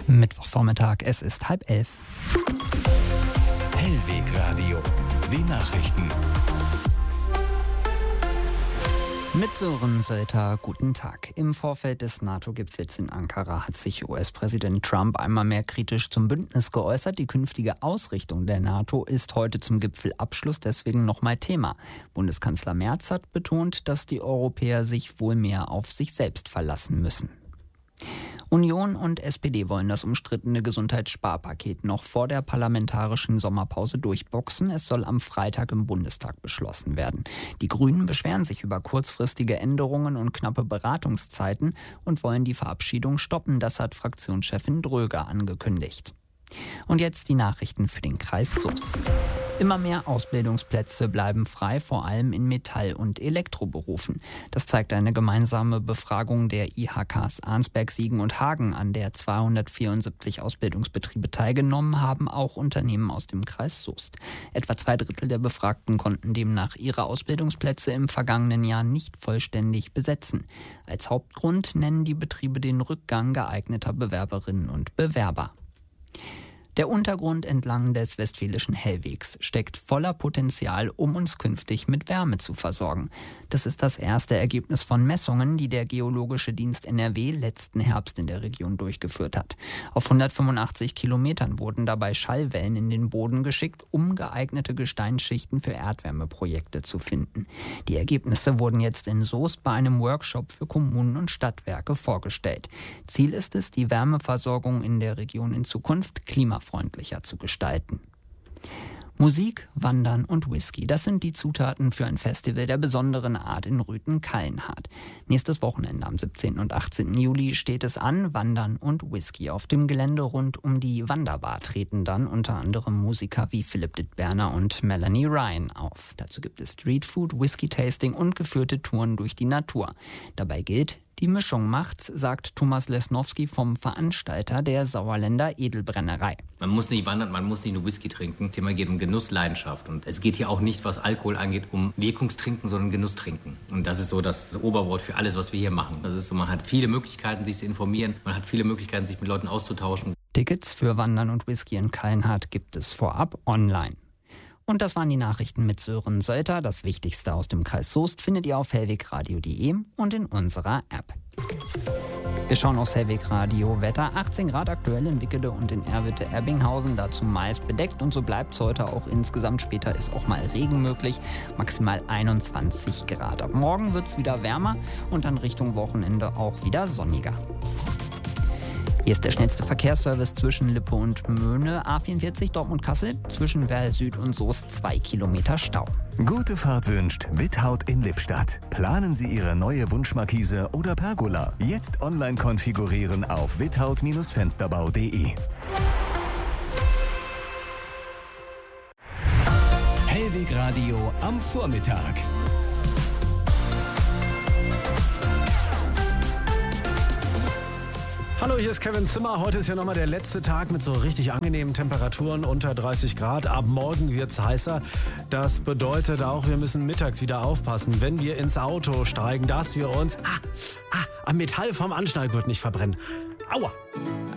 Mittwochvormittag, es ist 10:30. Hellwegradio, die Nachrichten. Mit Sören Sölter, guten Tag. Im Vorfeld des NATO-Gipfels in Ankara hat sich US-Präsident Trump einmal mehr kritisch zum Bündnis geäußert. Die künftige Ausrichtung der NATO ist heute zum Gipfelabschluss deswegen nochmal Thema. Bundeskanzler Merz hat betont, dass die Europäer sich wohl mehr auf sich selbst verlassen müssen. Union und SPD wollen das umstrittene Gesundheitssparpaket noch vor der parlamentarischen Sommerpause durchboxen. Es soll am Freitag im Bundestag beschlossen werden. Die Grünen beschweren sich über kurzfristige Änderungen und knappe Beratungszeiten und wollen die Verabschiedung stoppen. Das hat Fraktionschefin Dröger angekündigt. Und jetzt die Nachrichten für den Kreis Soest. Immer mehr Ausbildungsplätze bleiben frei, vor allem in Metall- und Elektroberufen. Das zeigt eine gemeinsame Befragung der IHKs Arnsberg, Siegen und Hagen, an der 274 Ausbildungsbetriebe teilgenommen haben, auch Unternehmen aus dem Kreis Soest. Etwa 2/3 der Befragten konnten demnach ihre Ausbildungsplätze im vergangenen Jahr nicht vollständig besetzen. Als Hauptgrund nennen die Betriebe den Rückgang geeigneter Bewerberinnen und Bewerber. Der Untergrund entlang des Westfälischen Hellwegs steckt voller Potenzial, um uns künftig mit Wärme zu versorgen. Das ist das erste Ergebnis von Messungen, die der Geologische Dienst NRW letzten Herbst in der Region durchgeführt hat. Auf 185 Kilometern wurden dabei Schallwellen in den Boden geschickt, um geeignete Gesteinsschichten für Erdwärmeprojekte zu finden. Die Ergebnisse wurden jetzt in Soest bei einem Workshop für Kommunen und Stadtwerke vorgestellt. Ziel ist es, die Wärmeversorgung in der Region in Zukunft klimafreundlicher zu gestalten. Musik, Wandern und Whisky, das sind die Zutaten für ein Festival der besonderen Art in Rüthen-Kallenhardt. Nächstes Wochenende am 17. und 18. Juli steht es an, Wandern und Whisky. Auf dem Gelände rund um die Wanderbar treten dann unter anderem Musiker wie Philipp Dittberner und Melanie Ryan auf. Dazu gibt es Streetfood, Whisky-Tasting und geführte Touren durch die Natur. Dabei gilt, die Mischung macht's, sagt Thomas Lesnowski vom Veranstalter der Sauerländer Edelbrennerei. Man muss nicht wandern, man muss nicht nur Whisky trinken. Das Thema geht um Genussleidenschaft. Und es geht hier auch nicht, was Alkohol angeht, um Wirkungstrinken, sondern Genusstrinken. Und das ist so das Oberwort für alles, was wir hier machen. Das ist so, man hat viele Möglichkeiten, sich zu informieren. Man hat viele Möglichkeiten, sich mit Leuten auszutauschen. Tickets für Wandern und Whisky in Kallenhardt gibt es vorab online. Und das waren die Nachrichten mit Sören Sölter. Das Wichtigste aus dem Kreis Soest findet ihr auf hellwegradio.de und in unserer App. Wir schauen aufs Hellwegradio Wetter. 18 Grad aktuell in Wickede und in Erwitte-Erbinghausen. Dazu meist bedeckt und so bleibt es heute auch insgesamt. Später ist auch mal Regen möglich. Maximal 21 Grad. Ab morgen wird es wieder wärmer und dann Richtung Wochenende auch wieder sonniger. Hier ist der schnellste Verkehrsservice zwischen Lippe und Möhne. A44 Dortmund-Kassel, zwischen Werl Süd und Soest 2 Kilometer Stau. Gute Fahrt wünscht Without in Lippstadt. Planen Sie Ihre neue Wunschmarkise oder Pergola. Jetzt online konfigurieren auf without-fensterbau.de. Hellwegradio am Vormittag. Hallo, hier ist Kevin Zimmer. Heute ist ja nochmal der letzte Tag mit so richtig angenehmen Temperaturen unter 30 Grad. Ab morgen wird es heißer. Das bedeutet auch, wir müssen mittags wieder aufpassen, wenn wir ins Auto steigen, dass wir uns am Metall vom Anschnallgurt nicht verbrennen. Aua!